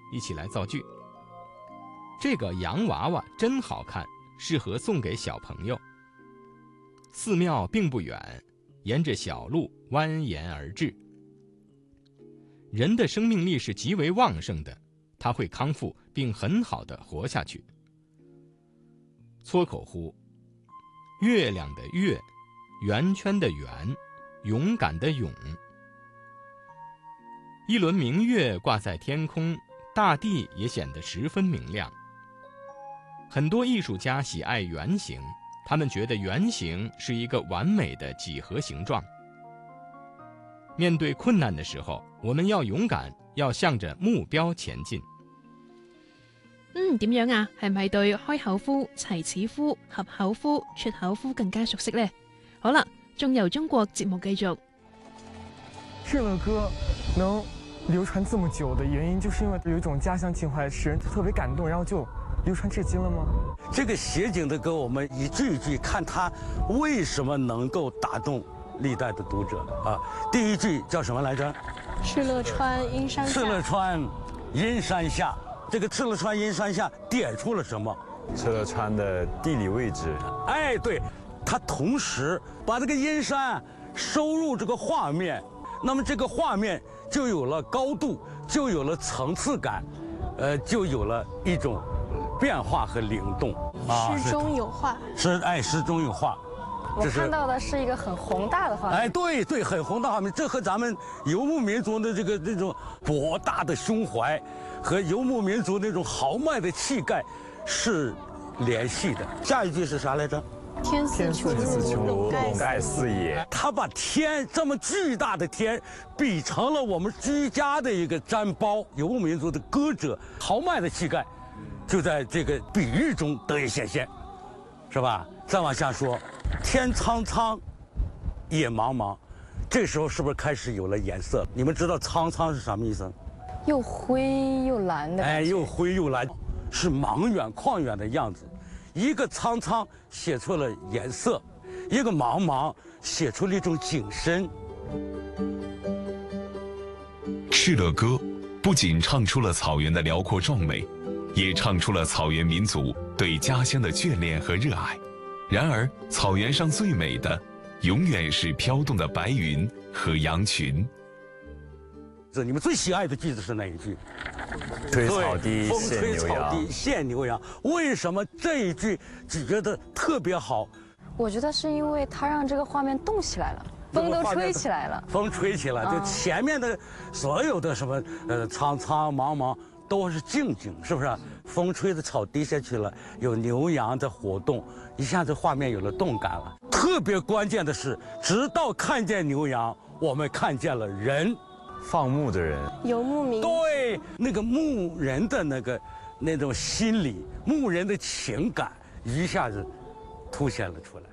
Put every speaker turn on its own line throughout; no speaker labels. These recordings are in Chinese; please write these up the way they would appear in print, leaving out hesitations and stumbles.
一起来造句。这个洋娃娃真好看，适合送给小朋友。寺庙并不远，沿着小路蜿蜒而至。人的生命力是极为旺盛的，它会康复并很好的活下去。撮口呼，月亮的月，圆圈的圆，勇敢的勇。一轮明月挂在天空，大地也显得十分明亮。很多艺术家喜爱圆形，他们觉得圆形是一个完美的几何形状。面对困難的時候，我們要勇敢，要向着目標前進。
點樣啊？係咪對開口呼、齊齒呼、合口呼、出口呼更加熟悉呢？好啦，仲由中國節目繼續。
敕勒歌能流傳這麼久的原因，就是因為有一種家鄉情懷，使人特別感動，然後就流傳至今了嗎？
這個寫景的歌，我們一句一句看它為什麼能夠打動歷代的讀者啊。第一句叫什麼來着？
敕勒川，陰山下。敕勒川，
陰山下。這個敕勒川，陰山下點出了什麼？
敕勒川的地理位置。
哎，對，它同時把這個陰山收入這個畫面，那麼這個畫面就有了高度，就有了層次感，就有了一種變化和靈動。
詩中有畫。
詩中有畫。
我看到的是一個很宏大的畫面。
哎，對，很宏大畫面，這和咱們游牧民族的這種博大的胸懷和游牧民族那種豪邁的氣概是聯繫的。下一句是啥來着？
天似穹，籠蓋
四野。
他把天這麼巨大的天比成了我們居家的一個氈包，游牧民族的歌者豪邁的氣概就在這個比喻中得以顯現，是吧？再往下說，天蒼蒼，野茫茫，這時候是不是開始有了顏色？你們知道蒼蒼是什麼意思？
又灰又藍的。
哎，又灰又藍，是茫遠曠遠的樣子。一個蒼蒼寫出了顏色，一個茫茫寫出了一種景深。
敕勒歌不僅唱出了草原的遼闊壯美，也唱出了草原民族對家鄉的眷戀和熱愛。然而，草原上最美的，永遠是飄動的白雲和羊群。
你們最喜愛的句子是哪一句？
吹草低
風吹草低見牛羊。為什麼這一句只覺得特別好？
我覺得是因為它讓這個畫面動起來了，風都吹起來了。
風吹起來，就前面的所有的什麼蒼蒼茫茫都是靜靜，是不是？風吹的草低下去了，有牛羊的活動，一下子畫面有了動感了。特別關鍵的是，直到看見牛羊，我們看見了人。
放牧的人，
游牧民，
對，那個牧人的那種心理，牧人的情感一下子凸顯了出來。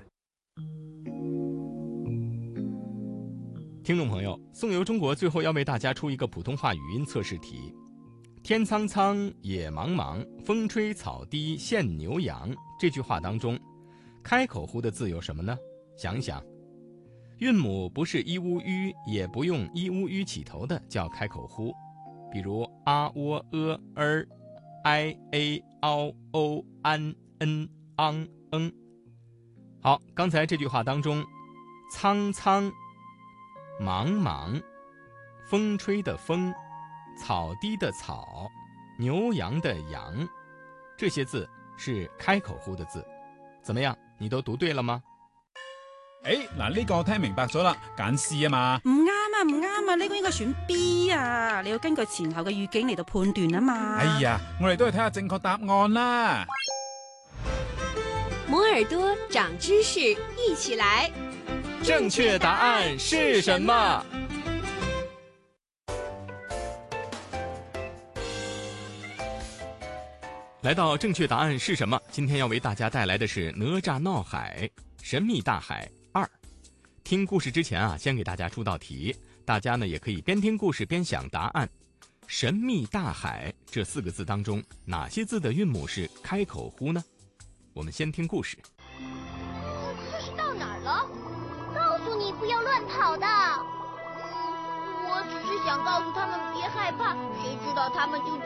聽眾朋友，宋遊中國最後要為大家出一個普通話語音測試題。天蒼蒼，野茫茫，風吹草低見牛羊，這句話當中，開口呼的字有什麼呢？想一想。韻母不是一烏吁，也不用一烏吁起頭的叫開口呼，比如啊喔ai a ao o an n ang ng。好，剛才這句話當中，蒼蒼、茫茫、風吹的風、草低的草、牛羊的羊，這些字是開口呼的字。怎麼樣？你都讀對了嗎？
嗱，呢個我聽明白咗啦，揀 C 啊嘛。
唔啱啊，唔啱啊，呢個應該選 B 啊，你要根據前後嘅語境嚟到判斷啊嘛。
哎呀，我哋都係睇下正確答案啦。
摩耳朵長知識，一起來。
正確答案是什麼？來到正確答案是什麼？今天要為大家帶來的是哪吒鬧海神秘大海2。聽故事之前啊，先給大家出道題，大家呢也可以邊聽故事邊想答案。神秘大海這4個字當中，哪些字的韻母是開口呼呢？我們先聽故事。
這是到哪兒了？告訴你不要亂跑的。我只是想告訴他們別害怕，誰知道他們就